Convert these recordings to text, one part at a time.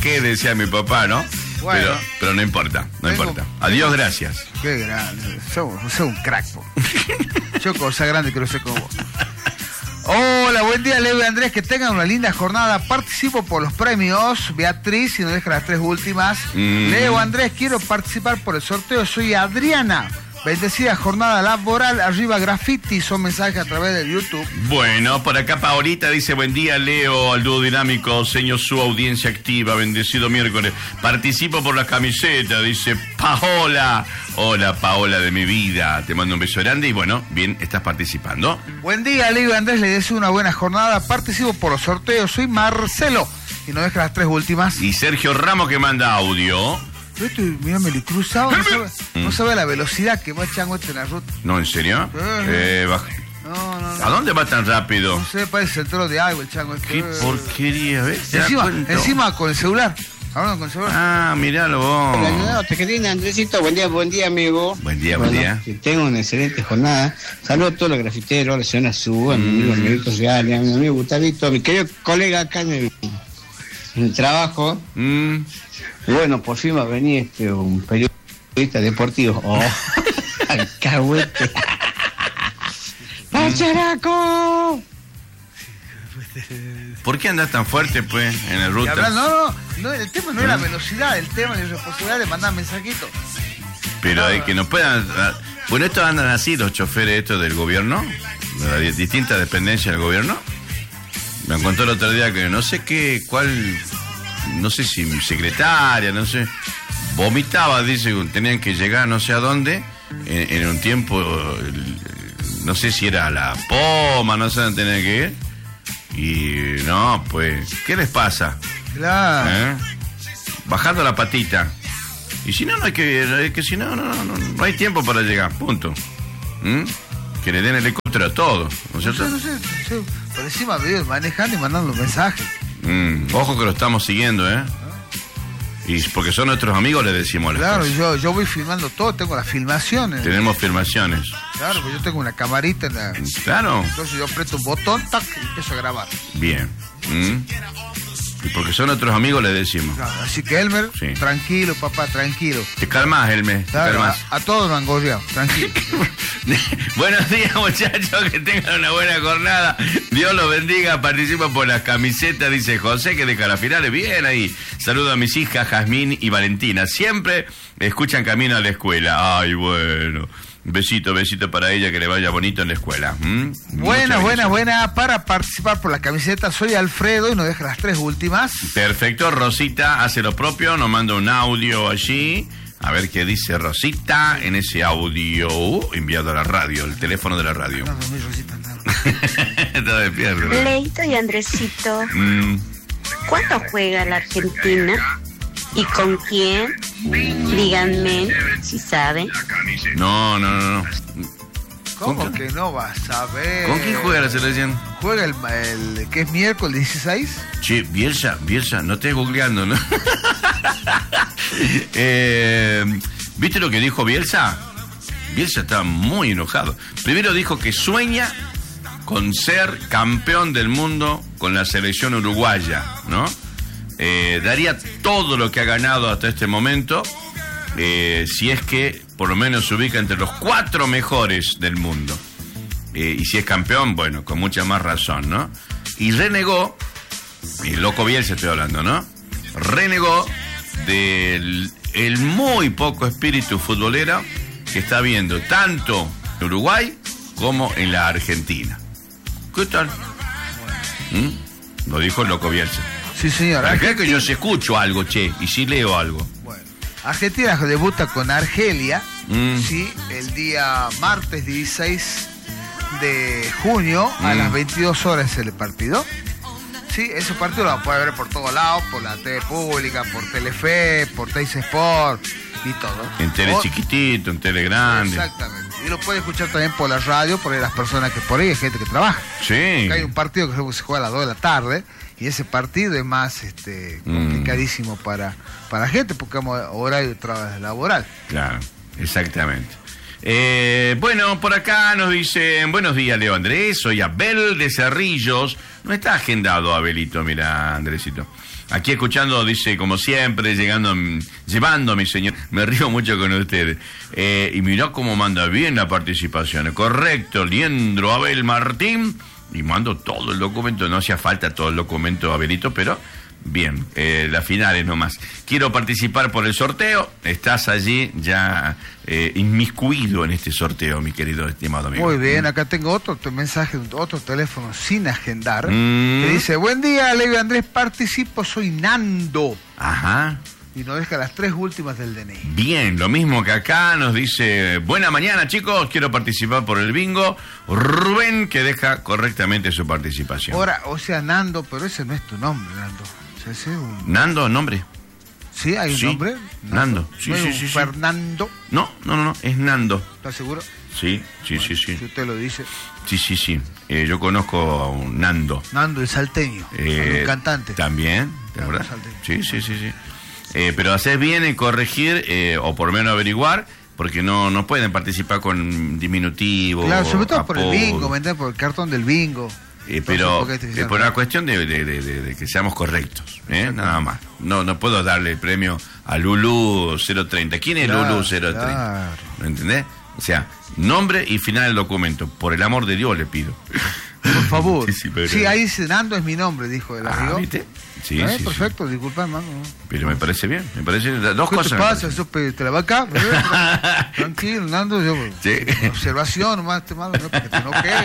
qué decía mi papá, ¿no? Bueno, pero no importa, no importa. Adiós, gracias. Qué grande. Soy un crack, po. Yo cosa grande quiero ser como vos. Hola, buen día, Leo y Andrés, que tengan una linda jornada. Participo por los premios Beatriz y nos deja las 3 últimas. Leo, Andrés, quiero participar por el sorteo. Soy Adriana. Bendecida jornada laboral, arriba graffiti, son mensajes a través del YouTube. Bueno, por acá Paolita dice, buen día Leo, al dúo dinámico, señor su audiencia activa, bendecido miércoles. Participo por la camiseta, dice Paola. Hola Paola de mi vida, te mando un beso grande y bueno, bien, estás participando. Buen día Leo y Andrés, les deseo una buena jornada, participo por los sorteos, soy Marcelo y nos deja las 3 últimas. Y Sergio Ramos que manda audio. Mira, me lo cruzado, no sabe la velocidad que va Chango en la ruta. ¿No, en serio? No. ¿A dónde va tan rápido? No sé, parece el toro de algo el Chango. Qué porquería, ¿ves? Encima con el celular. Hablando con el celular. Ah, miralo vos. Hola, te querida Andresito, buen día amigo. Buen día. Que tengo una excelente jornada. Saludos a todos los grafiteros, a la señora Su, a mi amigo Negrito Real, a mi amigo Gustavito, a mi querido colega acá en el trabajo. Y bueno, por fin va a venir un periodista deportivo. ¡Oh! ¡Alcahuete! ¡Pacharaco! ¿Por qué andas tan fuerte, pues, en el ruta? No, el tema no es la velocidad, el tema es la responsabilidad de mandar mensajitos. Pero hay que no puedan... Bueno, estos andan así, los choferes estos del gobierno, de las distintas dependencias del gobierno. Me contó el otro día que no sé no sé si mi secretaria, no sé, vomitaba, dice, tenían que llegar no sé a dónde, en un tiempo, no sé si era la Poma, no sé dónde tenían que ir, y no, pues, ¿qué les pasa? Claro. Bajando la patita, y si no, no hay que si no hay tiempo para llegar, punto. Que le den el helicóptero a todo, ¿no es cierto? No sé, por encima me manejando y mandando mensajes. Ojo que lo estamos siguiendo, Y porque son nuestros amigos, les decimos las cosas. Claro, yo voy filmando todo, tengo las filmaciones. Tenemos filmaciones. Claro, pues yo tengo una camarita en la... Claro. Entonces yo aprieto un botón, tac, y empiezo a grabar. Bien. Y porque son nuestros amigos, les decimos. Claro, así que Elmer, sí. Tranquilo, papá, tranquilo. Te calmas, Elmer. Claro, te calmas. A todos me han gorreado, tranquilo. Buenos días, muchachos, que tengan una buena jornada. Dios los bendiga, participa por las camisetas, dice José, que de Carafinales, bien ahí. Saludo a mis hijas Jazmín y Valentina. Siempre escuchan camino a la escuela. Ay, bueno. Besito para ella, que le vaya bonito en la escuela. Buena. Para participar por la camiseta, soy Alfredo y nos deja las 3 últimas. Perfecto, Rosita hace lo propio, nos manda un audio allí. A ver qué dice Rosita en ese audio enviado a la radio, el teléfono de la radio. No, Rosita, Está despierto. Leito y Andresito, ¿cuándo juega la Argentina? ¿Y con quién? Díganme, si saben. No. ¿Cómo que no vas a ver? ¿Con quién juega la selección? Juega el que es miércoles 16. Che, Bielsa, no estés googleando, ¿no? ¿Viste lo que dijo Bielsa? Bielsa está muy enojado. Primero dijo que sueña con ser campeón del mundo con la selección uruguaya, ¿no? Daría todo lo que ha ganado hasta este momento, si es que por lo menos se ubica entre los 4 mejores del mundo. Y si es campeón, bueno, con mucha más razón, ¿no? Y renegó, el loco Bielsa estoy hablando, ¿no? Renegó del el muy poco espíritu futbolero que está habiendo tanto en Uruguay como en la Argentina. ¿Qué tal? Lo dijo el loco Bielsa. Sí, señor. Creo que yo sí escucho algo, che, y sí leo algo. Bueno, Argentina debuta con Argelia, sí, el día martes 16 de junio a las 22 horas el partido. Sí, ese partido lo puede ver por todos lados, por la TV pública, por Telefe, por Teis Sport y todo. En tele chiquitito, en tele grande. Exactamente. Y lo puede escuchar también por la radio, por ahí las personas que por ahí hay gente que trabaja. Sí. Porque hay un partido que se juega a las 2 de la tarde y ese partido es más complicadísimo para la gente porque es horario de trabajo laboral. Claro, exactamente. Bueno, por acá nos dicen, buenos días Leo Andrés, soy Abel de Cerrillos. No está agendado Abelito, mira Andresito. Aquí escuchando, dice, como siempre, llevando a mi señor. Me río mucho con ustedes. Y mirá cómo manda bien la participación. Correcto, Liendro Abel Martín. Y mando todo el documento. No hacía falta todo el documento, Abelito, pero bien, las finales nomás. Quiero participar por el sorteo. Estás allí ya inmiscuido en este sorteo, mi querido estimado amigo. Muy bien, acá tengo otro mensaje, otro teléfono sin agendar. Que dice, buen día, Levi Andrés, participo, soy Nando. Ajá. Y nos deja las 3 últimas del DNI. Bien, lo mismo que acá nos dice, buena mañana chicos, quiero participar por el bingo. Rubén, que deja correctamente su participación. Ahora, o sea, Nando, pero ese no es tu nombre, Nando. O sea, ese es un... ¿Nando, nombre? ¿Sí? ¿Hay un nombre? Nando. Sí, ¿No sí, es sí, un sí. Fernando? No, es Nando. ¿Estás seguro? Sí. Bueno, si usted lo dice. Sí. Yo conozco a un Nando. Nando, el salteño, un cantante. También, ¿de verdad? Salteño. Sí. Pero hacer bien en corregir, o por lo menos averiguar, porque no pueden participar con diminutivo. Claro, sobre todo por el apodo. bingo, ¿me entiendes? Por el cartón del bingo. Pero por una cuestión de que seamos correctos, nada más. No puedo darle el premio a Lulú 030. ¿Quién es Lulú 030? Claro. ¿Me entendés? O sea, nombre y final del documento. Por el amor de Dios le pido. Por favor. Sí, ahí dice Nando es mi nombre, dijo el amigo. ¿Viste? Sí, perfecto, disculpa, hermano. Pero me parece bien, dos ¿Qué cosas. te pasa? Eso te la va acá. Tranquilo, Nando, yo. Observación nomás, no, para que te enojes.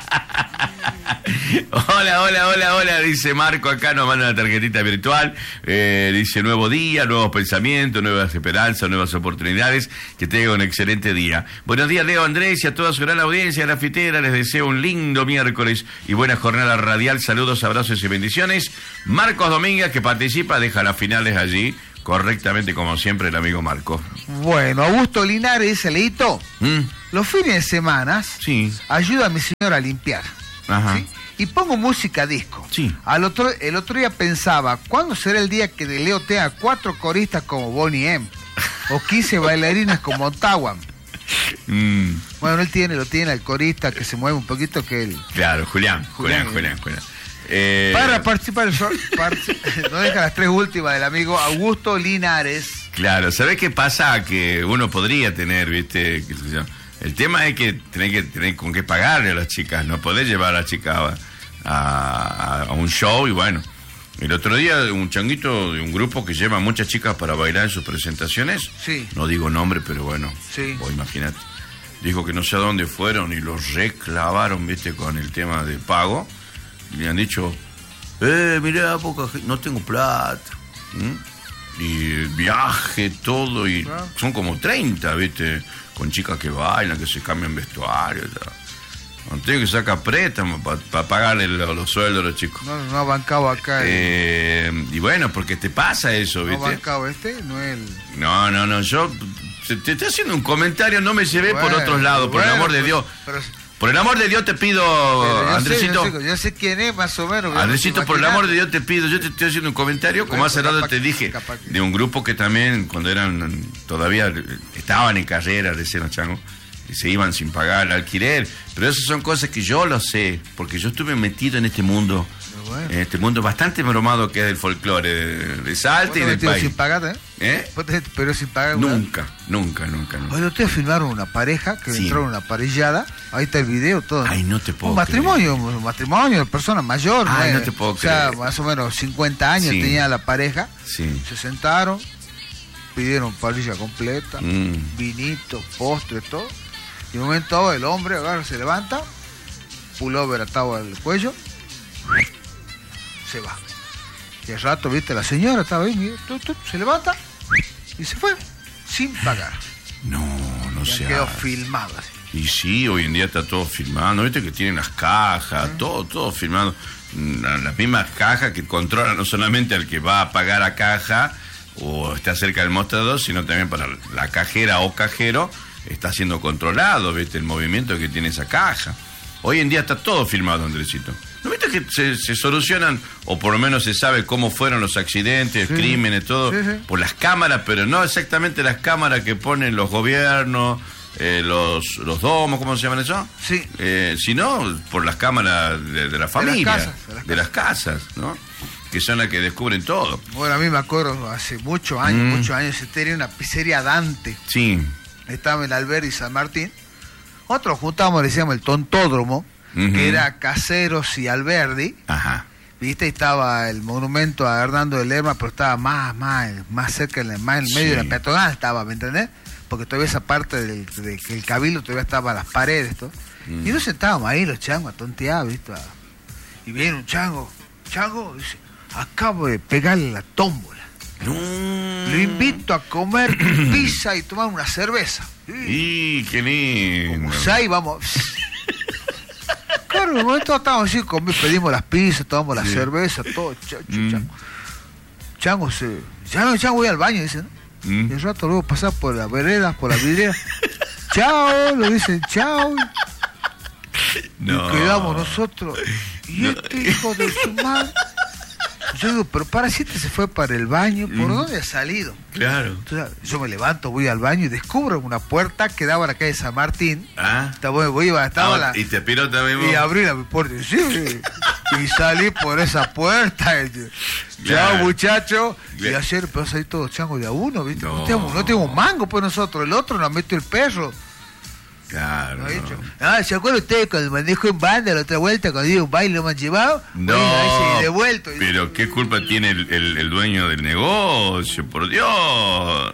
Hola, dice Marco, acá nos manda una tarjetita virtual, dice nuevo día, nuevos pensamientos, nuevas esperanzas, nuevas oportunidades, que tenga un excelente día. Buenos días, Leo Andrés, y a toda su gran audiencia grafitera, les deseo un lindo miércoles y buena jornada radial, saludos, abrazos y bendiciones. Marcos Domínguez, que participa, deja las finales allí, correctamente como siempre el amigo Marco. Bueno, Augusto Linares dice, Leito, los fines de semana ayuda a mi señora a limpiar. Ajá. ¿Sí? Y pongo música disco. Sí. El otro día pensaba, ¿cuándo será el día que de Leo tenga 4 coristas como Bonnie M? O 15 bailarinas como Tawan. Bueno, lo tiene el corista que se mueve un poquito que él. Claro, Julián. Para participar, no deja las 3 últimas del amigo Augusto Linares. Claro, ¿sabés qué pasa? Que uno podría tener, ¿viste? El tema es que tenés que tener con qué pagarle a las chicas, no podés llevar a las chicas a un show. Y bueno, el otro día un changuito de un grupo que lleva muchas chicas para bailar en sus presentaciones, no digo nombre, pero bueno, vos imagínate, dijo que no sé a dónde fueron y los reclavaron, ¿viste? Con el tema de pago, y le han dicho, mirá, no tengo plata, y viaje, todo, y son como 30, ¿viste? Con chicas que bailan, que se cambian vestuario, no tengo que sacar préstamo para pagarle los sueldos a los chicos. No ha bancado acá. Y bueno, porque te pasa eso, ¿viste? No ha bancado no él. No, yo te estoy haciendo un comentario, no me llevé por otros lados, por el amor de Dios. Por el amor de Dios te pido, Andresito. Yo sé quién es, más o menos. Andresito, por el amor de Dios te pido, yo te estoy haciendo un comentario, como hace rato te dije, de un grupo que también, cuando todavía estaban en carrera, decían los changos, y se iban sin pagar el alquiler. Pero esas son cosas que yo lo sé, porque yo estuve metido en este mundo, bastante bromado que es el folclore de Salta y del país. Sin pagar, pero sin pagar. Nunca. Hoy ustedes filmaron una pareja que entraron a una parrillada. Ahí está el video, todo. Ay, no te puedo un matrimonio de persona mayor. Ay, no te puedo creer. O sea, más o menos 50 años tenía la pareja. Se sentaron, pidieron parrilla completa, vinito, postre, todo. Y en un momento el hombre agarra, se levanta, pullover atado al cuello, se va. Y al rato, viste, la señora estaba ahí, se levanta y se fue, sin pagar. No sé. Quedó filmado así. Y sí, hoy en día está todo filmado, viste que tienen las cajas, todo filmado. Las mismas cajas que controlan no solamente al que va a pagar a caja o está cerca del mostrador, sino también para la cajera o cajero, está siendo controlado, viste, el movimiento que tiene esa caja. Hoy en día está todo filmado, Andresito. ¿No viste que se solucionan, o por lo menos se sabe cómo fueron los accidentes, crímenes, todo, por las cámaras, pero no exactamente las cámaras que ponen los gobiernos, los domos, ¿cómo se llaman eso? Sino por las cámaras de la familia, de las casas, ¿no? que son las que descubren todo. Bueno, a mí me acuerdo, hace muchos años, se tenía una pizzería Dante. Sí. Estaba en Alberdi y San Martín. Nosotros juntábamos, le decíamos el Tontódromo, que era Caseros y Alberdi. Ajá. ¿Viste? Y estaba el monumento a Hernando de Lerma, pero estaba más cerca, más en medio de la peatonal estaba, ¿me entendés? Porque todavía esa parte del cabildo todavía estaba las paredes, todo. Y nos sentábamos ahí los changos a tontear, ¿viste? Y viene un chango, dice, acabo de pegarle la tómbola. Lo invito a comer pizza y tomar una cerveza. ¡Y qué lindo! Como ahí vamos. Claro, en el momento estábamos así, pedimos las pizzas, tomamos la cerveza, todo. Chango voy al baño, dice, ¿no? Y el rato luego pasar por las veredas, por la vidriera. Chao, lo dicen, chao. No. Y quedamos nosotros. Y este hijo de su madre. Yo digo, pero para si se fue para el baño, ¿por dónde ha salido? Claro. Entonces, yo me levanto, voy al baño y descubro una puerta que daba a la calle San Martín. Y te piró también vos. Y abrí la puerta y salí por esa puerta. Chao, muchacho. Y ayer empezó a salir todos changos de a uno, ¿viste? No tenemos mango, pues nosotros. El otro nos metió el perro. Claro. ¿Se acuerdan ustedes cuando me dejó en banda la otra vuelta, cuando dio un baile lo me han llevado? No. Bueno, devuelto. Pero ¿qué culpa tiene el dueño del negocio? Por Dios.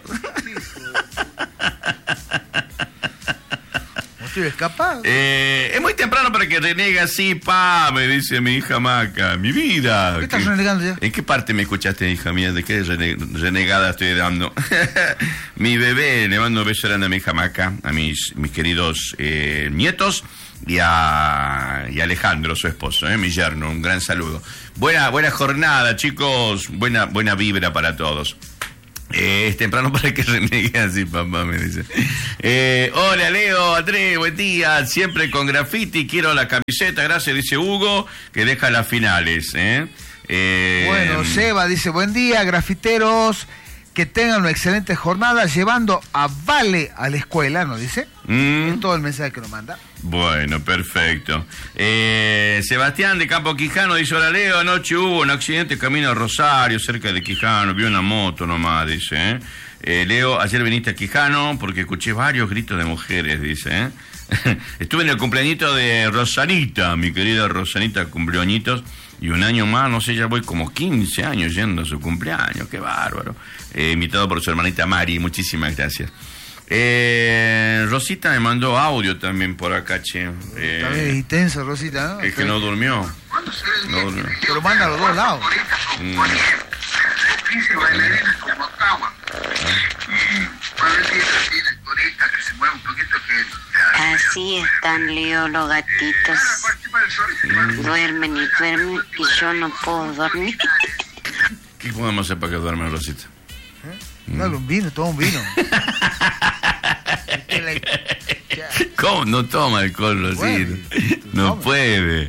No estoy escapado. Es muy temprano para que renegue así, pa, me dice mi hija Maca. Mi vida. ¿Qué estás renegando ya? ¿En qué parte me escuchaste, hija mía? ¿De qué renegada estoy dando? Mi bebé, le mando un beso grande a mi hija Maca, a mis queridos nietos y a Alejandro, su esposo, mi yerno. Un gran saludo. Buena jornada, chicos. Buena vibra para todos. Es temprano para que renegue así, papá, me dice. Hola, Leo, Andrés, buen día. Siempre con graffiti, quiero la camiseta, gracias, dice Hugo, que deja las finales. Bueno, Seba dice, buen día, grafiteros, que tengan una excelente jornada, llevando a Vale a la escuela, ¿no dice? Es todo el mensaje que nos manda. Bueno, perfecto. Sebastián de Campo Quijano dice, hola Leo, anoche hubo un accidente camino a Rosario, cerca de Quijano, vi una moto nomás, dice. Leo, ayer viniste a Quijano porque escuché varios gritos de mujeres, dice. Estuve en el cumpleañito de Rosanita, mi querida Rosanita, cumpleañitos, y un año más, no sé, ya voy como 15 años yendo a su cumpleaños, qué bárbaro. Invitado por su hermanita Mari, muchísimas gracias. Rosita me mandó audio también por acá, che. También es intenso, Rosita, ¿no? Es que no durmió. Pero manda a los dos lados. Así están, Leo, los gatitos. Duermen y yo no puedo dormir. ¿Qué podemos hacer para que duerma Rosita? Dale un vino, toma un vino. ¿Cómo? No toma alcohol, Rosita. No puede.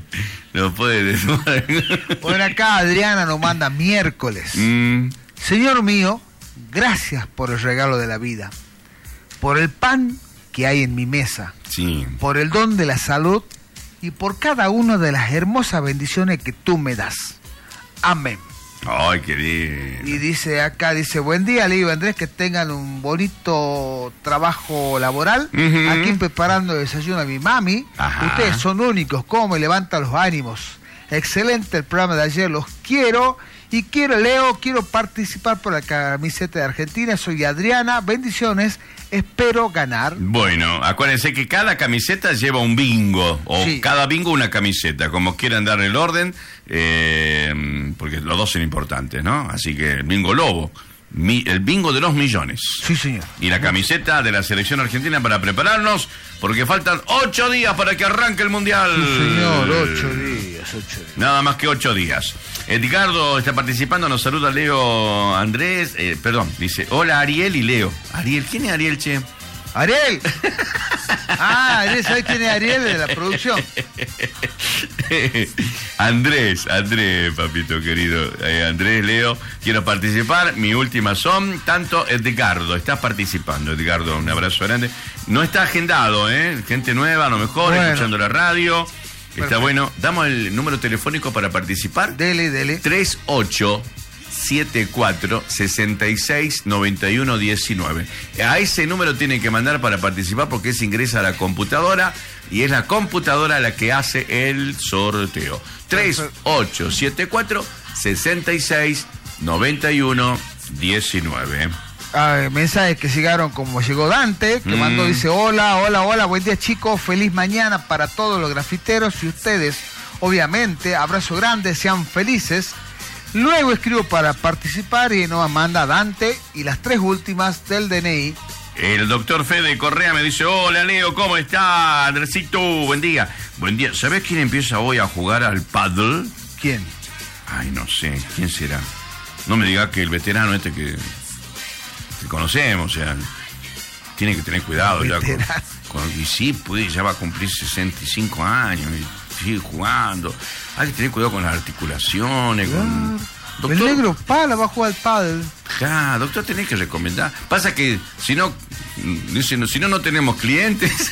Bueno, acá Adriana nos manda miércoles. Señor mío, gracias por el regalo de la vida, por el pan que hay en mi mesa, sí, por el don de la salud y por cada una de las hermosas bendiciones que tú me das. Amén. Ay, qué bien. Y dice acá, buen día, Leo y Andrés, que tengan un bonito trabajo laboral. Aquí preparando desayuno a mi mami. Ajá. Ustedes son únicos, cómo me levantan los ánimos. Excelente el programa de ayer, los quiero. Y Leo, quiero participar por la camiseta de Argentina. Soy Adriana, bendiciones, espero ganar. Bueno, acuérdense que cada camiseta lleva un bingo, o sí, cada bingo una camiseta, como quieran darle el orden, porque los dos son importantes, ¿no? Así que el bingo lobo, el bingo de los millones. Sí, señor. Y la camiseta de la selección argentina para prepararnos, porque faltan 8 días para que arranque el Mundial. Sí, señor, 8 días. Nada más que 8 días. Edgardo está participando, nos saluda Leo Andrés, dice, hola Ariel y Leo. Ariel, ¿quién es Ariel, che? ¡Ariel! Ariel, ¿sabes quién es Ariel de la producción? Andrés, papito querido. Andrés, Leo, quiero participar. Mi última son, tanto Edgardo, estás participando, Edgardo, un abrazo grande. No está agendado, gente nueva, a lo mejor, escuchando la radio. Está bueno. Damos el número telefónico para participar. Dele. 3874-669119. A ese número tienen que mandar para participar porque se ingresa a la computadora y es la computadora la que hace el sorteo. 3874-669119. Mensajes que llegaron, como llegó Dante, que mandó, dice: hola, buen día chicos, feliz mañana para todos los grafiteros y ustedes, obviamente, abrazo grande, sean felices. Luego escribo para participar y nos manda Dante y las 3 últimas del DNI. El doctor Fede Correa me dice: hola Leo, ¿cómo está? Andresito, buen día. ¿Sabés quién empieza hoy a jugar al paddle? ¿Quién? Ay, no sé, ¿quién será? No me digas que el veterano este que conocemos, o sea, tiene que tener cuidado ya y sí, pues ya va a cumplir 65 años y sigue jugando. Hay que tener cuidado con las articulaciones. Claro. Doctor, el negro Pala va a jugar al pádel. Ja, doctor, tenés que recomendar. Pasa que si no tenemos clientes.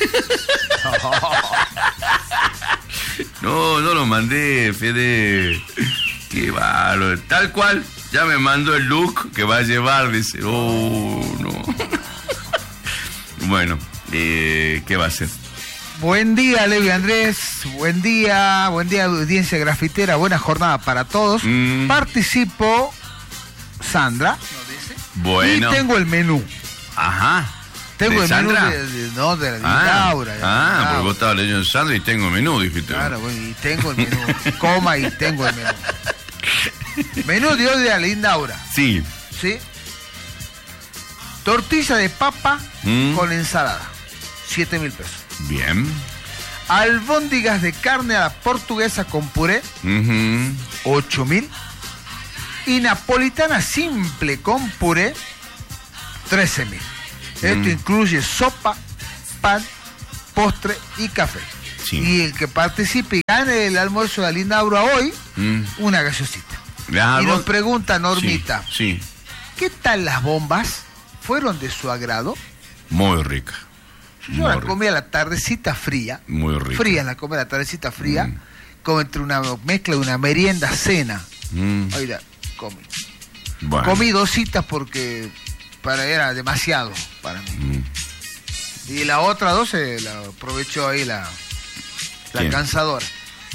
No lo mandé, Fede. Qué bárbaro. Tal cual, ya me mandó el look que va a llevar. Dice, no. Bueno, ¿qué va a hacer? Buen día, Leo y Andrés. Buen día, audiencia grafitera. Buena jornada para todos. Participo, Sandra, nos dice. Bueno. Y tengo el menú. Ajá. Tengo el Sandra? menú de la Laura. Porque vos estabas leyendo Sandra y tengo el menú, dijiste. Claro, bueno, y tengo el menú. Coma y tengo el menú. Menú de hoy de la Lindaura. Sí. ¿Sí? Tortilla de papa con ensalada. 7.000 pesos. Bien. Albóndigas de carne a la portuguesa con puré. 8.000. Y napolitana simple con puré. 13.000. Esto incluye sopa, pan, postre y café. Sí. Y el que participe y gane el almuerzo de la Lindaura hoy, una gaseosita. Y nos pregunta Normita, sí. ¿Qué tal las bombas? ¿Fueron de su agrado? Muy rica. Yo la comí a la tardecita fría. Muy rica. Fría, la comí a la tardecita fría. Como entre una mezcla de una merienda cena. Ahí la comí. Bueno. Comí 2 citas porque era demasiado para mí. Y la otra 2 la aprovechó ahí la cansadora.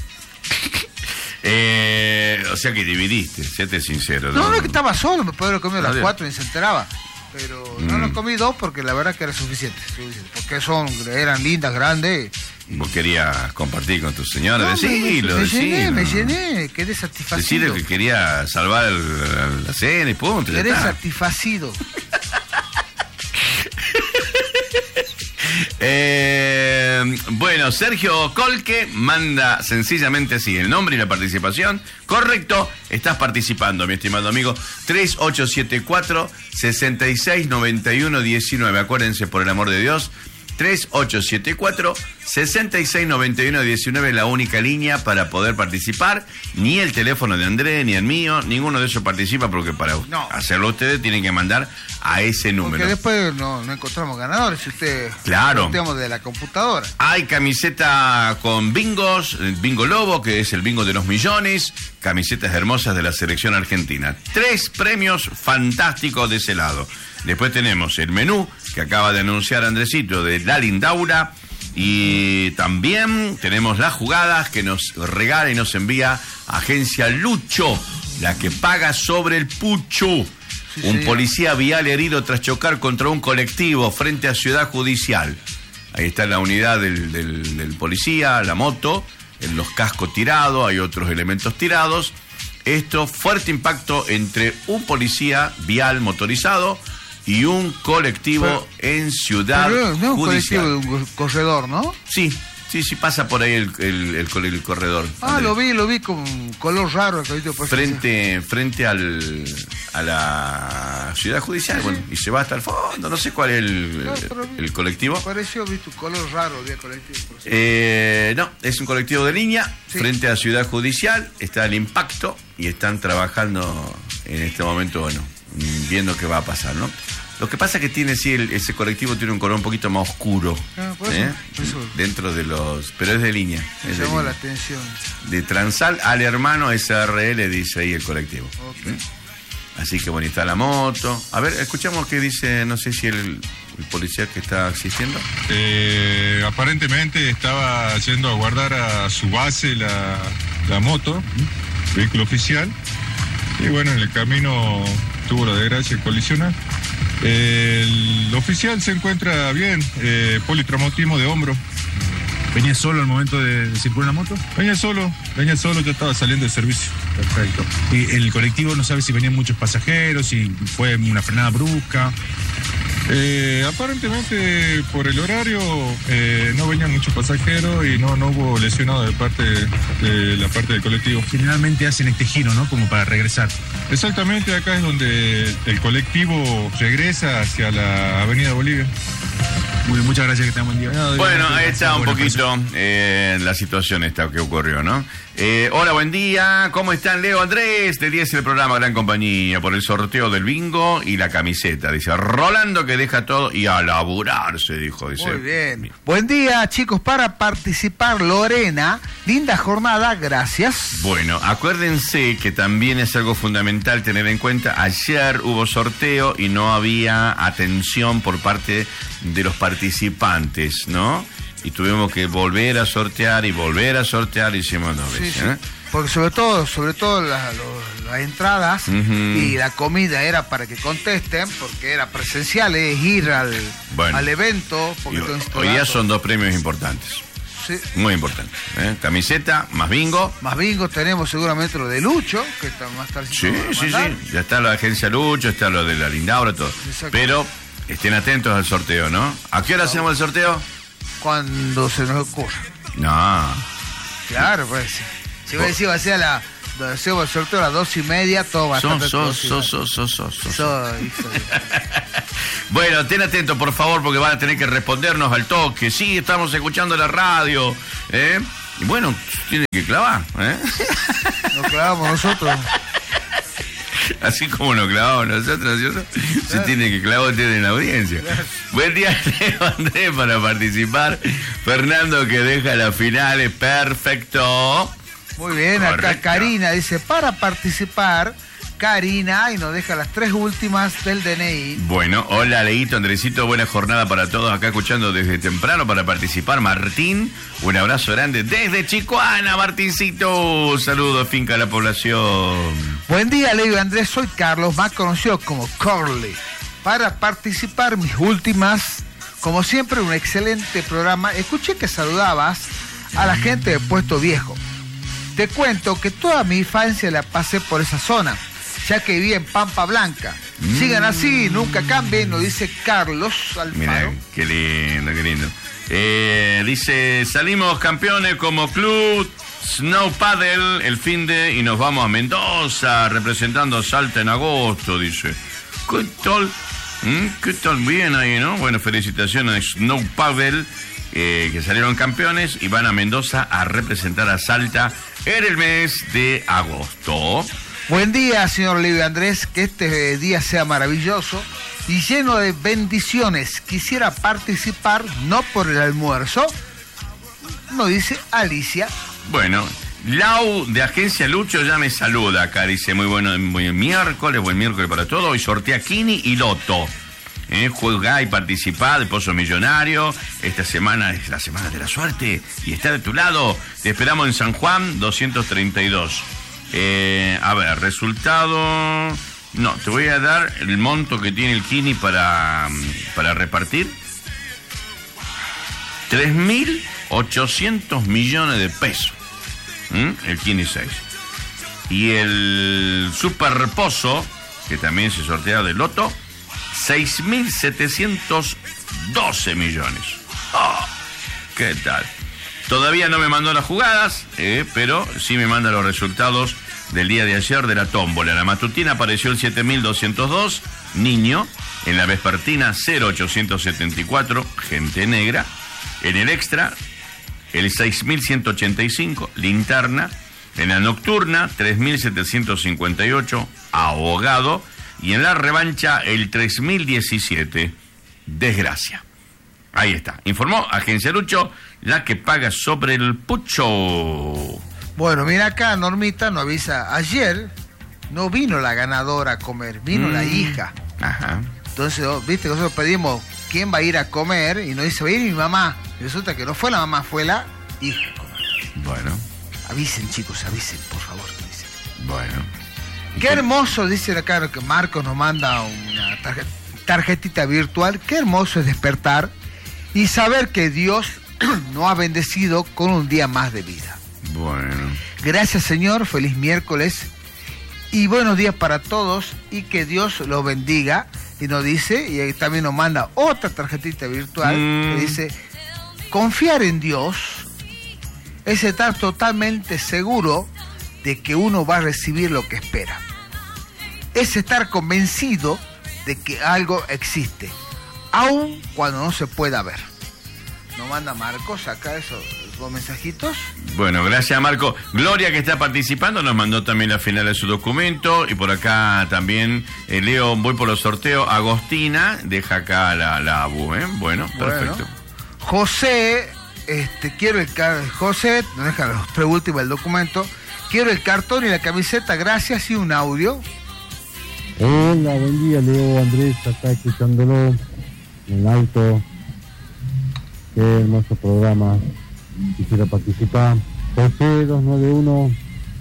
O sea que dividiste, séte sincero. No, es que estaba solo, me podía haber comido las 4 y se enteraba. Pero no lo comí 2 porque la verdad que era suficiente. Porque eran lindas, grandes. Vos querías compartir con tu señora, no, decilo. Me llené, quedé satisfacido. Decirle que quería salvar la cena y punto. Quedé satisfacido. Bueno, Sergio Colque manda sencillamente así el nombre y la participación. Correcto, estás participando, mi estimado amigo. 3874-669119. Acuérdense, por el amor de Dios, 3874-669119, la única línea para poder participar. Ni el teléfono de Andrés, ni el mío, ninguno de ellos participa porque para hacerlo ustedes tienen que mandar a ese número. Porque después no encontramos ganadores si ustedes sorteamos de la computadora. Hay camiseta con bingos, el bingo lobo, que es el bingo de los millones, camisetas hermosas de la selección argentina. 3 premios fantásticos de ese lado. Después tenemos el menú que acaba de anunciar Andresito de la Lindaura. Y también tenemos las jugadas que nos regala y nos envía Agencia Lucho, la que paga sobre el pucho. Un policía vial herido tras chocar contra un colectivo frente a Ciudad Judicial. Ahí está la unidad del policía, la moto, los cascos tirados, hay otros elementos tirados. Esto, fuerte impacto entre un policía vial motorizado y un colectivo en Ciudad Judicial. Un colectivo de un corredor, ¿no? Sí, pasa por ahí el corredor. Lo vi con color raro. Frente a la Ciudad Judicial, bueno, y se va hasta el fondo, no sé cuál es el colectivo. Pareció, vi tu color raro de colectivo. No, es un colectivo de línea, frente a Ciudad Judicial, está el impacto y están trabajando en este momento, bueno, viendo qué va a pasar, ¿no? Lo que pasa es que tiene, sí, ese colectivo tiene un color un poquito más oscuro. Por eso. Dentro de los... Pero es de línea. Me llamó la atención. De Transal al hermano SRL, dice ahí el colectivo. Okay. Así que bueno, está la moto. A ver, escuchamos qué dice, no sé si el policía que está asistiendo. Aparentemente estaba yendo a guardar a su base la moto, vehículo oficial. Y bueno, en el camino tuvo la desgracia de colisionar. El oficial se encuentra bien, politraumatismo de hombro. ¿Venía solo al momento de circular la moto? Venía solo, ya estaba saliendo de servicio. Perfecto. ¿Y el colectivo no sabe si venían muchos pasajeros, si fue una frenada brusca? Aparentemente por el horario no venían muchos pasajeros y no hubo lesionados de la parte del colectivo. Generalmente hacen este giro, ¿no? Como para regresar. Exactamente, acá es donde el colectivo regresa hacia la Avenida Bolivia. Muy bien, muchas gracias, que tengan buen día. Bueno, ahí está un poquito la situación esta que ocurrió, ¿no? Hola, buen día. ¿Cómo están, Leo, Andrés? De 10 el programa Gran Compañía por el sorteo del bingo y la camiseta. Dice Rolando que deja todo y a laburarse, dijo. Dice. Muy bien. Buen día, chicos. Para participar, Lorena. Linda jornada, gracias. Bueno, acuérdense que también es algo fundamental tener en cuenta. Ayer hubo sorteo y no había atención por parte de los participantes, ¿no? Y tuvimos que volver a sortear y hicimos dos veces. Sí. Porque sobre todo las entradas y la comida era para que contesten, porque era presencial, es ir al evento. Hoy día son dos premios importantes. Sí. Muy importantes. Camiseta, más bingo. Más bingo, tenemos seguramente lo de Lucho, que está más tarde. Sí. Ya está lo de Agencia Lucho, está lo de la Lindaura, todo. Pero estén atentos al sorteo, ¿no? ¿A qué hora hacemos el sorteo? Cuando se nos ocurra. No. Claro, pues. Si vos decís, va a ser hacemos el sorteo a las 2:30, todo va a estar. Bueno, ten atento, por favor, porque van a tener que respondernos al toque. Sí, estamos escuchando la radio. Y bueno, tienen que clavar. Nos clavamos nosotros. Así como nos clavamos nosotros, ¿cierto? Se tiene que clavar usted en la audiencia. Buen día, Leo, Andrés, para participar. Fernando, que deja las finales. Perfecto. Muy bien, correcto. Acá Karina dice, para participar, Karina, y nos deja las 3 últimas del DNI. Bueno, hola, Leito, Andresito, buena jornada para todos acá escuchando desde temprano para participar. Martín, un abrazo grande desde Chicoana, Martincito. Saludos, finca a la población. Buen día, Leo y Andrés, soy Carlos, más conocido como Corley. Para participar, mis últimas, como siempre, un excelente programa. Escuché que saludabas a la gente de Puesto Viejo. Te cuento que toda mi infancia la pasé por esa zona, ya que viví en Pampa Blanca. Sigan así, nunca cambien, nos dice Carlos Alfaro. Miren, qué lindo. Dice, salimos campeones como club Snow Paddle el finde y nos vamos a Mendoza representando a Salta en agosto, dice. ¿Qué tal? ¿Qué tal? Bien ahí, ¿no? Bueno, felicitaciones a Snow Paddle. Que salieron campeones y van a Mendoza a representar a Salta en el mes de agosto. Buen día, señor Livio Andrés, que este día sea maravilloso y lleno de bendiciones. Quisiera participar, no por el almuerzo, nos dice Alicia. Bueno, Lau de Agencia Lucho ya me saluda acá, dice muy buen miércoles para todos. Hoy sortea Kini y Loto. Juega y participa del Pozo Millonario. Esta semana es la semana de la suerte y está de tu lado. Te esperamos en San Juan 232. A ver, resultado. No, te voy a dar el monto que tiene el Kini para repartir. 3.800 millones de pesos. El Kini 6. Y el Super Pozo, que también se sortea del Loto, 6.712 millones. Oh, ¿qué tal? Todavía no me mandó las jugadas, pero sí me manda los resultados del día de ayer de la tómbola. En la matutina apareció el 7.202, niño. En la vespertina, 0.874, gente negra. En el extra, el 6.185, linterna. En la nocturna, 3.758, ahogado. y en la revancha el 3017. Desgracia. Ahí está. Informó Agencia Lucho, la que paga sobre el pucho. Bueno, mira acá, Normita nos avisa. Ayer no vino la ganadora a comer, vino la hija. Ajá. Entonces, viste, nosotros pedimos quién va a ir a comer y nos dice, va a ir mi mamá. Y resulta que no fue la mamá, fue la hija a comer. Bueno. Avisen, chicos, avisen, por favor. Avisen. Bueno. Qué hermoso, dice acá que Marcos nos manda una tarjetita virtual. Qué hermoso es despertar y saber que Dios nos ha bendecido con un día más de vida. Bueno. Gracias, Señor, feliz miércoles y buenos días para todos y que Dios los bendiga. Y nos dice, y también nos manda otra tarjetita virtual que dice, confiar en Dios es estar totalmente seguro de que uno va a recibir lo que espera. Es estar convencido de que algo existe, aun cuando no se pueda ver. Nos manda Marcos acá esos dos mensajitos. Bueno, gracias Marco. Gloria, que está participando, nos mandó también la final de su documento. Y por acá también Leo, voy por los sorteos. Agostina, deja acá la ABU, ¿eh? Bueno, perfecto. José, quiero el José, nos deja los 3 últimos del documento. Quiero el cartón y la camiseta, gracias, y un audio. Hola, buen día, Leo, Andrés, acá escuchándolo en el auto. Qué hermoso programa. Quisiera participar. José 291.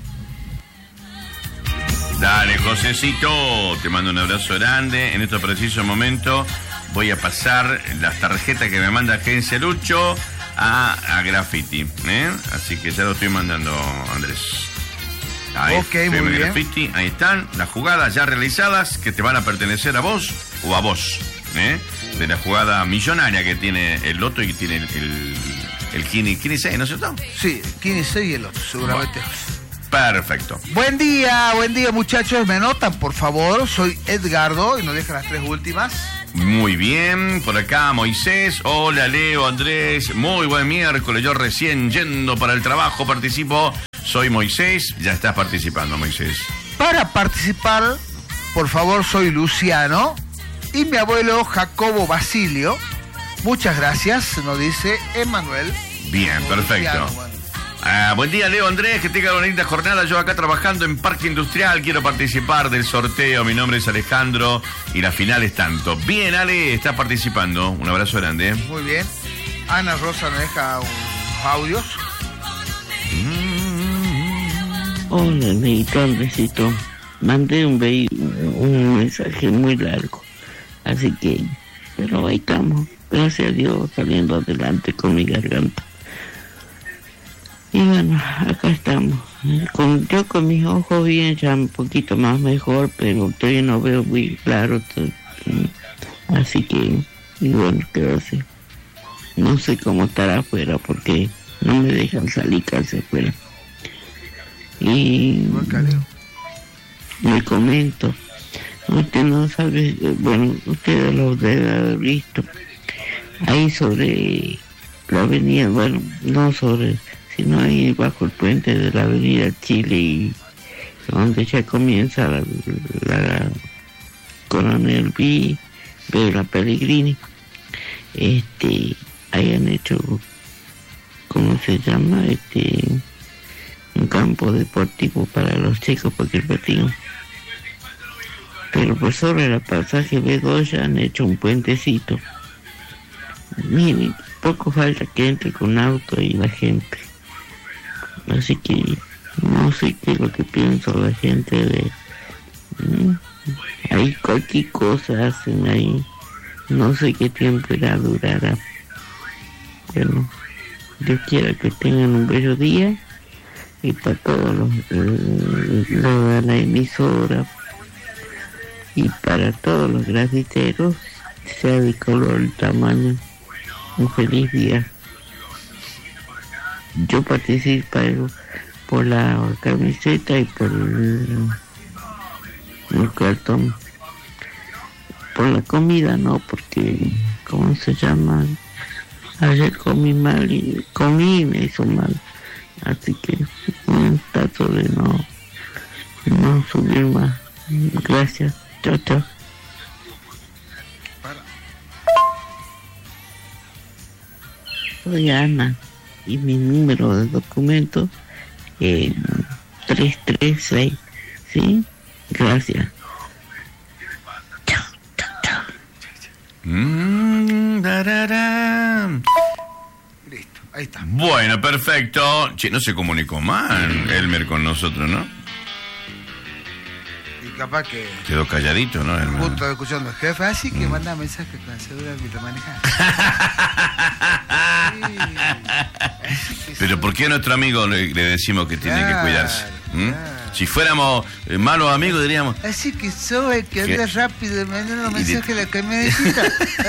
Dale, Josecito, te mando un abrazo grande. En estos precisos momentos voy a pasar las tarjetas que me manda Agencia Lucho a Graffiti, ¿eh? Así que ya lo estoy mandando, Andrés. Ok, muy bien. Graffiti, ahí están las jugadas ya realizadas que te van a pertenecer a vos o a vos, ¿eh? De la jugada millonaria que tiene el Loto y que tiene el Kini 6, ¿no es cierto? Sí, Kini 6 y el Loto, seguramente. Perfecto. Buen día muchachos, me anotan por favor, soy Edgardo y nos dejan las 3 últimas. Muy bien, por acá Moisés, hola Leo, Andrés, muy buen miércoles, yo recién yendo para el trabajo participo, soy Moisés, ya estás participando Moisés. Para participar, por favor, soy Luciano y mi abuelo Jacobo Basilio, muchas gracias, nos dice Emanuel. Bien, perfecto. Luciano, bueno. Buen día Leo, Andrés, que tenga una linda jornada. Yo acá trabajando en Parque Industrial, quiero participar del sorteo. Mi nombre es Alejandro y la final es tanto. Bien, Ale, estás participando. Un abrazo grande. Muy bien. Ana Rosa nos deja unos audios. Hola, Leito, Andresito. Mandé un mensaje muy largo. Así que, pero ahí estamos. Gracias a Dios, saliendo adelante con mi garganta. Y bueno, acá estamos. Yo con mis ojos bien, ya un poquito más mejor, pero todavía no veo muy claro. Así que, y bueno, ¿qué hacer? No sé cómo estará afuera porque no me dejan salir casi afuera. Y me comento, usted no sabe, bueno, usted lo debe haber visto. Ahí sobre la avenida, bueno, no sobre, sino ahí bajo el puente de la avenida Chile y donde ya comienza la Coronel veo la Pellegrini, ahí han hecho, ¿cómo se llama? Un campo deportivo para los chicos porque el partido. Pero por sobre la pasaje B2 ya han hecho un puentecito. Miren, poco falta que entre con auto y la gente. Así que no sé qué es lo que piensa la gente de... Ahí cualquier cosa hacen ahí. No sé qué tiempo durará. Bueno, Dios quiera que tengan un bello día. Y para todos los de la emisora y para todos los grafiteros, sea de color, el tamaño, un feliz día. Yo participo por la camiseta y por el cartón. Por la comida no, porque ¿cómo se llama? Ayer comí mal y me hizo mal. Así que trato de no subir más. Gracias. Chao, chao. Soy Ana y mi número de documento es 336. ¿Sí? Gracias. Chao, chao, chao. Listo, ahí está. Bueno, perfecto. Che, no se comunicó mal Elmer con nosotros, ¿no? Y capaz que... Quedó calladito, ¿no, Elmer? Justo escuchando al jefe, así que manda mensaje con la cédula mientras manejas. Pero ¿por qué a nuestro amigo le decimos que tiene que cuidarse? Claro. Si fuéramos malos amigos diríamos... Así que soy el que anda rápido mandando los mensajes de la camionetita.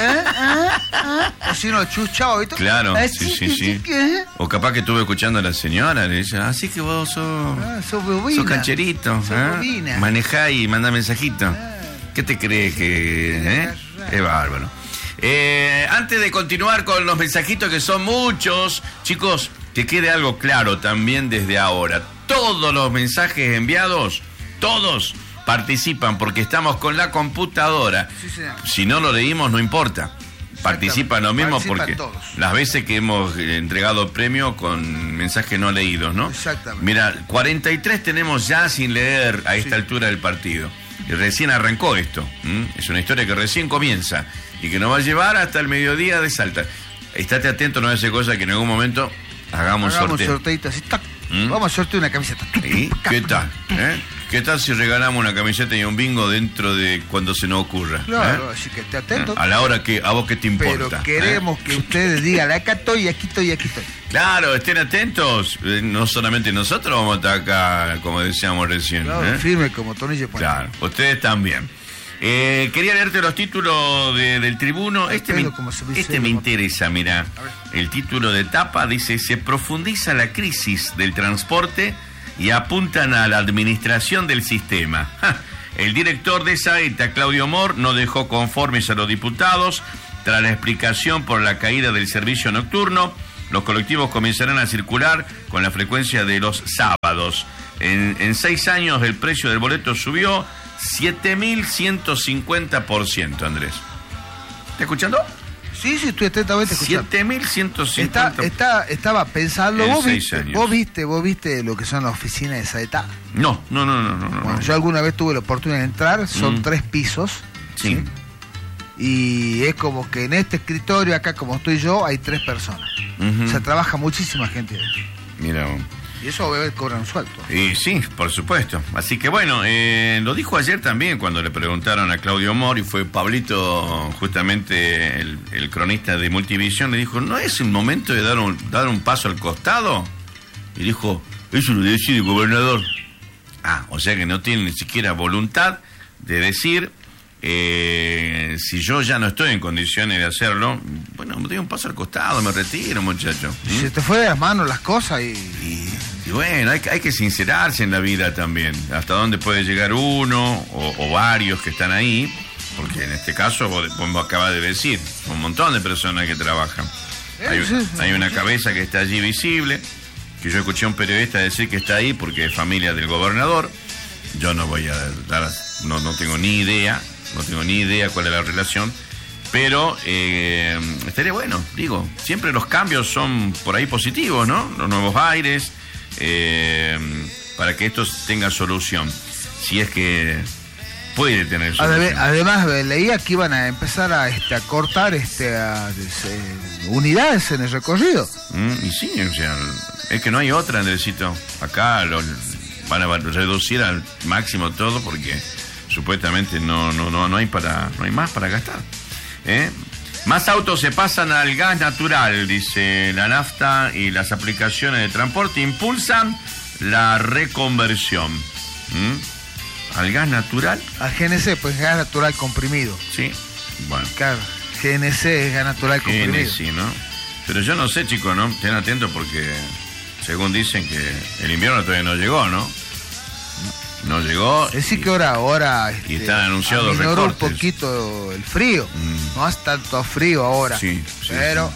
O si no, chuchao y todo. Claro, Así sí. que, O capaz que estuve escuchando a la señora, le dice, así que vos sos bobina. cancherito, Sos bobina. manejá y mandá mensajito. ¿Qué te crees que...? Es bárbaro. Antes de continuar con los mensajitos, que son muchos, chicos, que quede algo claro también desde ahora. Todos los mensajes enviados, todos participan porque estamos con la computadora. Sí, señor. Si no lo leímos, no importa. Participan lo mismo porque todos. las veces que hemos entregado premio con mensajes no leídos, ¿no? Exactamente. Mira, 43 tenemos ya sin leer a esta altura del partido. Y recién arrancó esto. Es una historia que recién comienza y que nos va a llevar hasta el mediodía de Salta. Estate atento, no hace cosa que en algún momento hagamos sorteo. sorteito así, tac. Vamos a sortear una camiseta. ¿Y qué tal? ¿Qué tal si regalamos una camiseta y un bingo dentro de cuando se nos ocurra? Claro, así que esté atento. A la hora que a vos qué te importa. Pero queremos que ustedes digan, acá estoy, aquí estoy, aquí estoy. Claro, estén atentos. No solamente nosotros vamos a estar acá, como decíamos recién. Claro, firme como tornillo. Claro, ustedes también. Quería leerte los títulos del Tribuno. Este me interesa, mira. El título de tapa dice: se profundiza la crisis del transporte y apuntan a la administración del sistema. El director de Saeta, Claudio Mor, no dejó conformes a los diputados tras la explicación por la caída del servicio nocturno. Los colectivos comenzarán a circular con la frecuencia de los sábados. En 6 años el precio del boleto subió 7.150%, Andrés. ¿Estás escuchando? Sí, estoy atentamente escuchando. 7.150%. Estaba pensando, En vos 6 años. viste lo que son las oficinas de Saeta. No. Bueno, yo alguna vez tuve la oportunidad de entrar, son 3 pisos. Sí. Y es como que en este escritorio, acá como estoy yo, hay 3 personas. O sea, trabaja muchísima gente. Mira. Y eso obviamente cobran un sueldo. Y sí, por supuesto. Así que bueno, lo dijo ayer también cuando le preguntaron a Claudio Mor, y fue Pablito, justamente el cronista de Multivisión, le dijo, ¿no es el momento de dar un paso al costado? Y dijo, eso lo decide el gobernador. O sea que no tiene ni siquiera voluntad de decir, si yo ya no estoy en condiciones de hacerlo, bueno, me doy un paso al costado, me retiro, muchacho. Se te fue de las manos las cosas y bueno, hay que sincerarse en la vida también, hasta dónde puede llegar uno o varios que están ahí, porque en este caso vos acabas de decir, un montón de personas que trabajan. Hay una cabeza que está allí visible, que yo escuché a un periodista decir que está ahí porque es familia del gobernador. Yo no voy a dar, no tengo ni idea cuál es la relación, pero estaría bueno, digo, siempre los cambios son por ahí positivos, ¿no? Los nuevos aires, para que esto tenga solución, si es que puede tener solución. Además, leía que iban a empezar a cortar unidades en el recorrido. Y sí, o sea, es que no hay otra, Andresito. Acá van a reducir al máximo todo porque supuestamente no hay más para gastar. Más autos se pasan al gas natural, dice la nafta, y las aplicaciones de transporte impulsan la reconversión. ¿Al gas natural? Al GNC, pues gas natural comprimido. Sí, bueno. Claro, GNC es gas natural comprimido. GNC, ¿no? Pero yo no sé, chicos, ¿no? Estén atentos porque según dicen que el invierno todavía no llegó, ¿no? No llegó. Es decir, que ahora y están anunciados recortes. Un poquito el frío. No hace tanto frío ahora. Sí, pero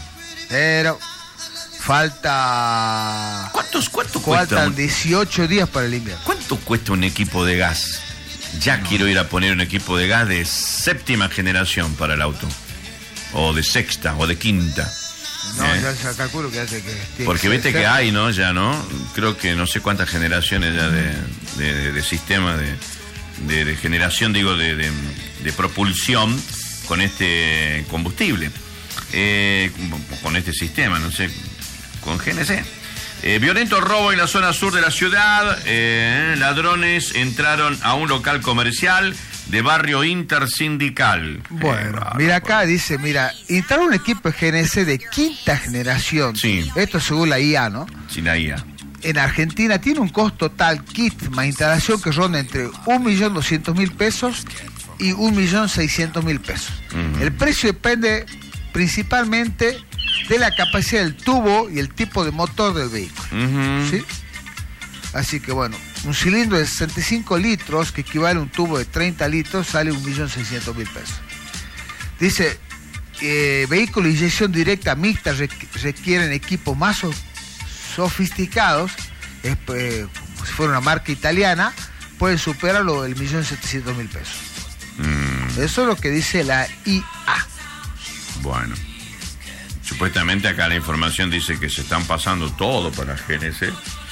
falta. ¿Cuánto faltan cuesta? 18 días para el invierno. ¿Cuánto cuesta un equipo de gas? Ya quiero ir a poner un equipo de gas de 7ª generación para el auto. O de 6ª, o de 5ª. No, ya calculo que hace que... Porque viste que hay, ¿no? Ya, ¿no? Creo que no sé cuántas generaciones ya de sistema de generación, digo, de propulsión con este combustible. Con este sistema, no sé, con GNC. Violento robo en la zona sur de la ciudad. Ladrones entraron a un local comercial de barrio intersindical. Bueno, mira acá, dice, instalar un equipo de GNC de 5ª generación. Sí. Esto según la IA, ¿no? Sí, la IA. En Argentina tiene un costo total kit más instalación que ronda entre 1.200.000 pesos y 1.600.000 pesos. El precio depende principalmente de la capacidad del tubo y el tipo de motor del vehículo. ¿Sí? Así que bueno, un cilindro de 65 litros, que equivale a un tubo de 30 litros, sale 1.600.000 pesos. Dice, vehículos de inyección directa mixta requieren equipos más sofisticados, como si fuera una marca italiana, pueden superar lo del 1.700.000 pesos. Eso es lo que dice la IA. Bueno, supuestamente acá la información dice que se están pasando todo para GNC.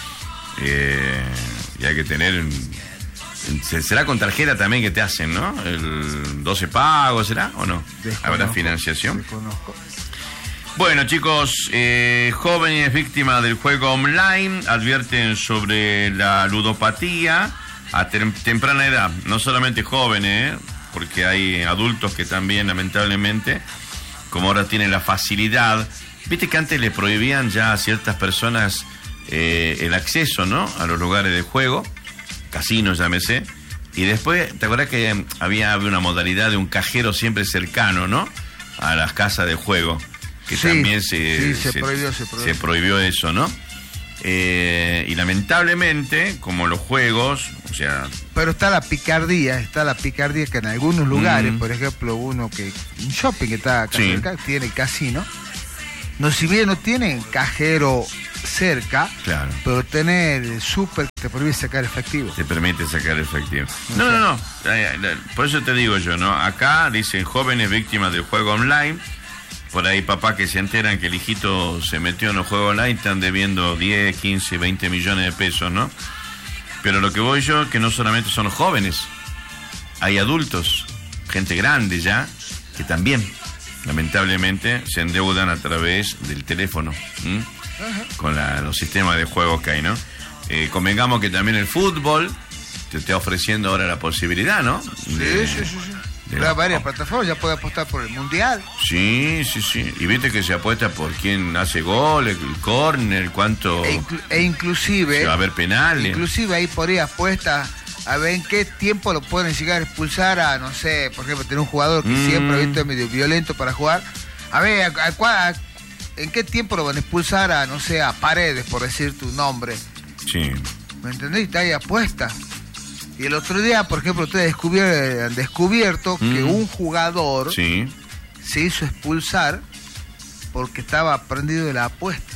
Y hay que tener... ¿Será con tarjeta también que te hacen, no? El 12 pagos, ¿será o no? ¿Habrá financiación? Desconozco. Bueno, chicos, jóvenes víctimas del juego online advierten sobre la ludopatía a temprana edad. No solamente jóvenes, porque hay adultos que también, lamentablemente, como ahora tienen la facilidad. Viste que antes le prohibían ya a ciertas personas el acceso, ¿no? A los lugares de juego, casinos, llámese. Y después, ¿te acuerdas que había una modalidad de un cajero siempre cercano, ¿no? A las casas de juego. Que sí, también se prohibió eso, ¿no? Y lamentablemente, como los juegos, o sea... Pero está la picardía que en algunos lugares, por ejemplo, un shopping que está acá cerca, tiene el casino. No, si bien no tienen cajero cerca, claro, pero tener el súper que te permite sacar efectivo. Te permite sacar efectivo. No. Por eso te digo yo, ¿no? Acá dicen jóvenes víctimas del juego online. Por ahí papás que se enteran que el hijito se metió en los juegos online están debiendo 10, 15, 20 millones de pesos, ¿no? Pero lo que voy yo es que no solamente son los jóvenes, hay adultos, gente grande ya, que también, lamentablemente, se endeudan a través del teléfono, con los sistemas de juegos que hay, ¿no? Convengamos que también el fútbol te está ofreciendo ahora la posibilidad, ¿no? Sí. Hay varias plataformas, ya puede apostar por el mundial. Sí. Y viste que se apuesta por quién hace gol, el córner, cuánto. Inclusive. Va a haber penales. Inclusive ahí por ahí apuesta a ver en qué tiempo lo pueden llegar a expulsar a, no sé, por ejemplo, tener un jugador que siempre es medio violento para jugar. A ver, ¿en qué tiempo lo van a expulsar a, no sé, a Paredes, por decir tu nombre? Sí. ¿Me entendés? Está ahí apuesta. Y el otro día, por ejemplo, ustedes han descubierto que un jugador se hizo expulsar porque estaba prendido de la apuesta.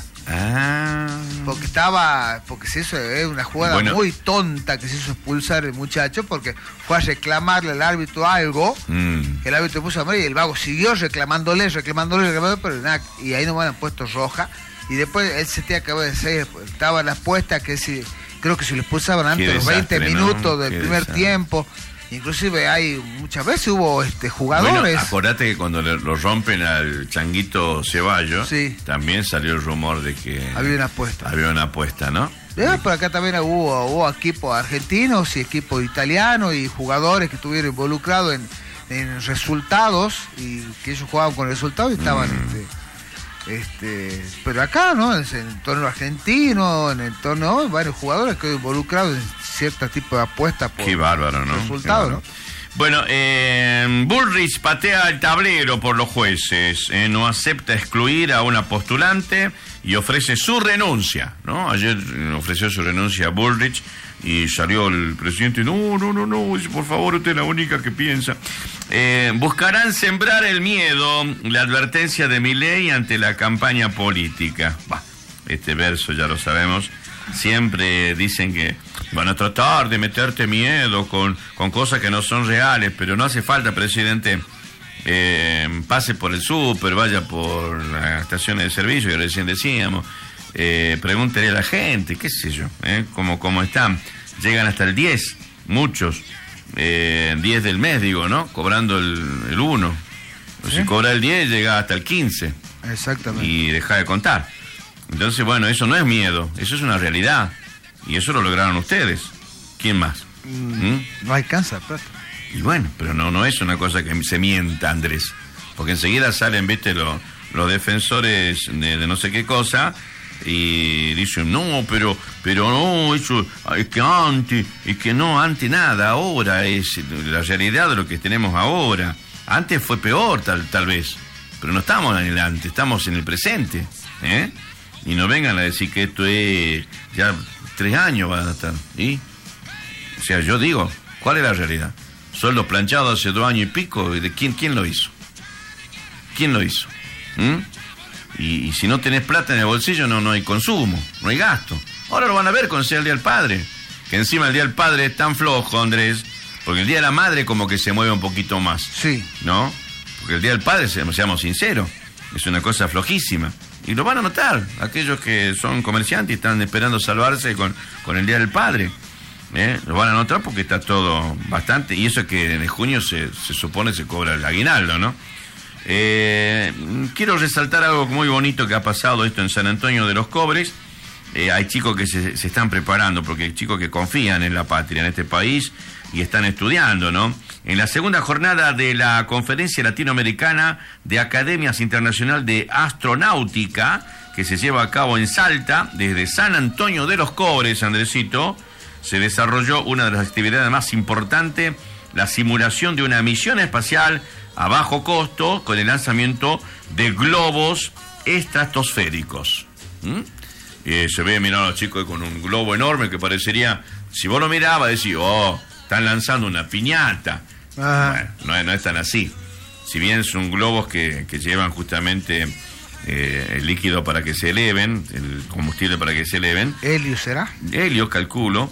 Porque se hizo, es una jugada muy tonta que se hizo expulsar el muchacho porque fue a reclamarle al árbitro algo, que el árbitro puso amarilla y el vago siguió reclamándole, pero nada, y ahí no me han puesto roja. Y después él se tenía que decir, estaba en la apuesta que creo que se le expulsaban antes de los 20 minutos del primer tiempo. Inclusive muchas veces hubo jugadores. Bueno, acordate que cuando lo rompen al Changuito Ceballos, también salió el rumor de que había una apuesta, ¿no? Por acá también hubo equipos argentinos y equipos italianos y jugadores que estuvieron involucrados en resultados y que ellos jugaban con resultados y estaban pero acá, ¿no? En el torneo argentino, en el torneo, varios jugadores que involucrados en cierto tipo de apuestas por qué bárbaro, ¿no? Resultados, ¿no? Bueno, Bullrich patea el tablero por los jueces, no acepta excluir a una postulante y ofrece su renuncia, ¿no? Ayer ofreció su renuncia a Bullrich y salió el presidente, no, por favor, usted es la única que piensa. Buscarán sembrar el miedo, la advertencia de Milei ante la campaña política. Este verso ya lo sabemos, siempre dicen que Van a tratar de meterte miedo con cosas que no son reales, pero no hace falta, presidente. Pase por el súper, vaya por las estaciones de servicio, que recién decíamos, pregúntele a la gente, qué sé yo, cómo están. Llegan hasta el 10, muchos, 10 del mes, digo, ¿no? Cobrando el 1. ¿Sí? Si cobra el 10, llega hasta el 15. Exactamente. Y deja de contar. Entonces, bueno, eso no es miedo, eso es una realidad. Y eso lo lograron ustedes. ¿Quién más? No alcanza plata. Y bueno, pero no es una cosa que se mienta, Andrés. Porque enseguida salen, viste, los defensores de no sé qué cosa y dicen, no, pero no, eso es que antes nada, ahora es la realidad de lo que tenemos ahora. Antes fue peor, tal vez, pero no estamos en el antes, estamos en el presente, ¿eh? Y no vengan a decir que esto es ya 3 años van a estar, ¿sí? O sea, yo digo, ¿cuál es la realidad? Sueldos planchados hace 2 años y pico, ¿de quién lo hizo? ¿Quién lo hizo? Y si no tenés plata en el bolsillo no hay consumo, no hay gasto. Ahora lo van a ver con el Día del Padre, que encima el Día del Padre es tan flojo, Andrés, porque el Día de la Madre como que se mueve un poquito más. Sí. ¿No? Porque el Día del Padre, seamos sinceros, es una cosa flojísima. Y lo van a notar, aquellos que son comerciantes y están esperando salvarse con el Día del Padre. Lo van a notar porque está todo bastante, y eso es que en junio se supone se cobra el aguinaldo, ¿no? Quiero resaltar algo muy bonito que ha pasado esto en San Antonio de los Cobres. Hay chicos que se están preparando, porque hay chicos que confían en la patria, en este país, y están estudiando, ¿no? En la segunda jornada de la Conferencia Latinoamericana de Academias Internacional de Astronáutica, que se lleva a cabo en Salta, desde San Antonio de los Cobres, Andresito, se desarrolló una de las actividades más importantes, la simulación de una misión espacial a bajo costo con el lanzamiento de globos estratosféricos. Se ve, mirá, a los chicos con un globo enorme que parecería, si vos lo mirabas, decís, están lanzando una piñata. Bueno, no es tan así. Si bien son globos que llevan justamente el líquido para que se eleven, el combustible para que se eleven. ¿Helio será? Helio, calculo.